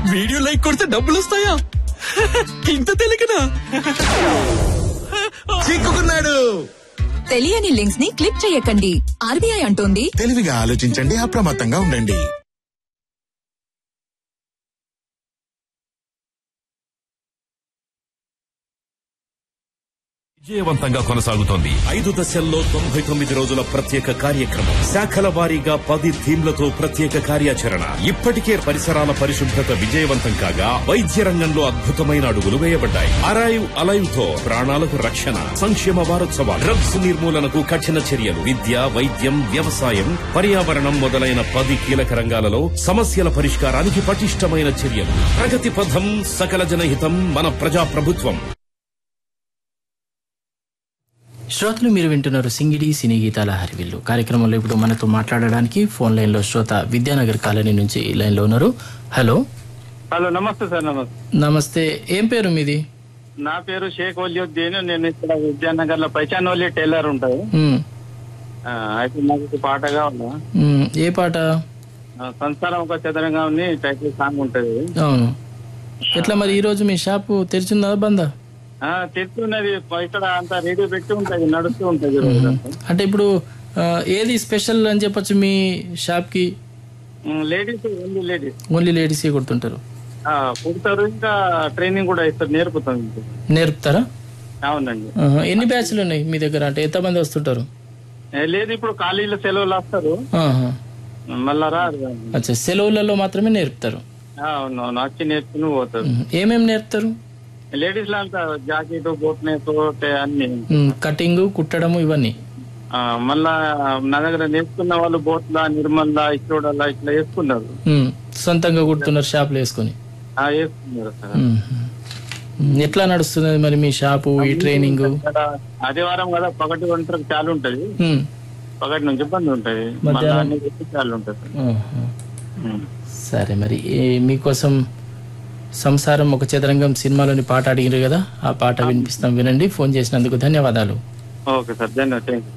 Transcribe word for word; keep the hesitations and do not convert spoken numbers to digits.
Video like కొడితే డబ్బులు వస్తాయా? ఇంత తెలియకనా? చిక్కుకున్నాడు. తెలియని లింక్స్ ని క్లిక్ చేయకండి. ఆర్బీఐ అంటోంది తెలివిగా ఆలోచించండి, అప్రమత్తంగా ఉండండి. విజయవంతంగా కొనసాగుతోంది. ఐదు దశల్లో తొంభై తొమ్మిది రోజుల ప్రత్యేక కార్యక్రమం, శాఖల వారీగా పది థీమ్లతో ప్రత్యేక కార్యాచరణ. ఇప్పటికే పరిసరాల పరిశుభ్రత విజయవంతం కాగా వైద్య రంగంలో అద్భుతమైన అడుగులు వేయబడ్డాయి. అరైవ్ అలైవ్ తో ప్రాణాలకు రక్షణ. సంక్షేమ వారోత్సవాలు, డ్రగ్స్ నిర్మూలనకు కఠిన చర్యలు, విద్య, వైద్యం, వ్యవసాయం, పర్యావరణం మొదలైన పది కీలక రంగాలలో సమస్యల పరిష్కారానికి పటిష్టమైన చర్యలు. ప్రగతి పథం, సకల జనహితం, మన ప్రజా ప్రభుత్వం. శ్రోతలు, మీరు వింటున్నారు సింగిడి సినీ గీతాల హరివిల్లు కార్యక్రమంలో. ఇప్పుడు మనతో మాట్లాడడానికి ఫోన్ లైన్ లో శ్రోత విద్యానగర్ కాలనీ నుంచి లైన్ లో ఉన్నారు. హలో. హలో, నమస్తే సార్. నమస్తే. నమస్తే. ఏం పేరు మీది? నా పేరు షేక్ వలియుద్దీన్. నేను ఇక్కడ విద్యానగర్ లో పైచానోలి టైలర్ ఉంటాయి. అయితే నాకు పాట కావాలా? ఏ పాట? సంసారం ఒక చదరంగా ఉంది, టైటిల్ సాంగ్ ఉంటది. అవును. ఎట్లా మరి ఈ రోజు మీ షాపు తెరిచిందా బందా? తెచ్చున్నది. ఇక్కడ అంతా రేడియో పెట్టి ఉంటది, నడుస్తూ ఉంటది. అంటే ఇప్పుడు ఏది స్పెషల్ అని చెప్పొచ్చు మీ షాప్ కి? Ladies, only ladies. Only ladies కుడుతుంటారు? కుడతారు, ఇంకా ట్రైనింగ్ కూడా ఇస్తారు, నేర్పుతాం. నేర్పుతారా? అవునండి. ఎన్ని బ్యాచ్లు ఉన్నాయి మీ దగ్గర? అంటే ఎంత మంది వస్తుంటారు? లేదు, ఇప్పుడు ఖాళీలో సెలవులు వస్తారు, మళ్ళా రారు. అచ్చా, సెలవులలో మాత్రమే నేర్పుతారు? అవునవును, వచ్చి నేర్చుకుని పోతారు. ఏమేమి నేర్పుతారు? లేడీస్ లో అంతా జాకెట్, బోట్ నెక్, అన్ని, కటింగ్, కుట్టడము, ఇవన్నీ. మళ్ళా నా దగ్గర నేర్చుకున్న వాళ్ళు బోట్లా, నిర్మల్లా, ఇచ్చోడల్లా ఇట్లా వేసుకున్నారు. సొంతంగా కుడుతున్నారు షాపులు వేసుకుని? వేసుకున్నారు సార్. ఎట్లా నడుస్తున్నది మరి మీ షాపు, ఈ ట్రైనింగ్? ఆదివారం కదా, పగటి ఒంటరికి చాలు ఉంటది, పగటి నుంచి బంద్ ఉంటది, చాలు ఉంటది. సరే, మరి మీకోసం సంసారం ఒక చదరంగం సినిమాలోని పాట అడిగినారు కదా, ఆ పాట వినిపిస్తాం, వినండి. ఫోన్ చేసినందుకు ధన్యవాదాలు. ఓకే సార్, ధన్యవాదాలు.